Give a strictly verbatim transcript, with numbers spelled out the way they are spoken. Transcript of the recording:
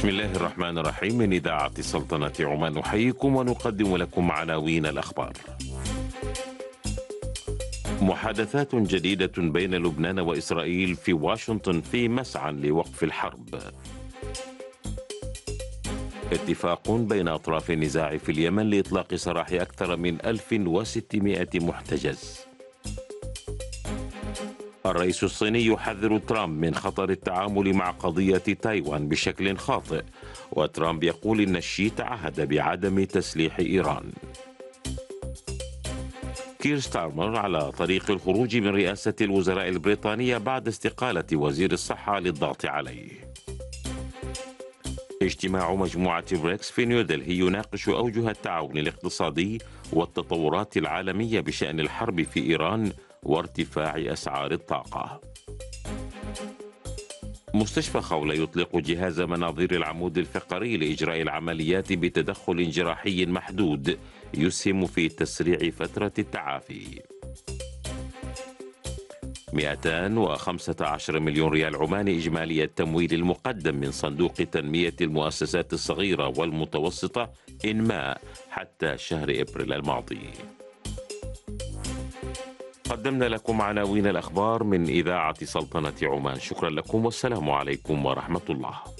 بسم الله الرحمن الرحيم. من إذاعة سلطنة عمان نحييكم ونقدم لكم عناوين الأخبار. محادثات جديدة بين لبنان وإسرائيل في واشنطن في مسعى لوقف الحرب. اتفاق بين أطراف النزاع في اليمن لإطلاق سراح أكثر من ألف وستمائة محتجز. الرئيس الصيني يحذر ترامب من خطر التعامل مع قضية تايوان بشكل خاطئ، وترامب يقول إن الشي تعهد بعدم تسليح إيران. كير ستارمر على طريق الخروج من رئاسة الوزراء البريطانية بعد استقالة وزير الصحة للضغط عليه. اجتماع مجموعة بريكس في نيودلهي يناقش أوجه التعاون الاقتصادي والتطورات العالمية بشأن الحرب في إيران وارتفاع أسعار الطاقة. مستشفى خولة يطلق جهاز مناظير العمود الفقري لإجراء العمليات بتدخل جراحي محدود يسهم في تسريع فترة التعافي. مئتين وخمسة عشر مليون ريال عماني إجمالي التمويل المقدم من صندوق تنمية المؤسسات الصغيرة والمتوسطة إنماء حتى شهر إبريل الماضي. قدمنا لكم عناوين الأخبار من إذاعة سلطنة عمان. شكرا لكم والسلام عليكم ورحمة الله.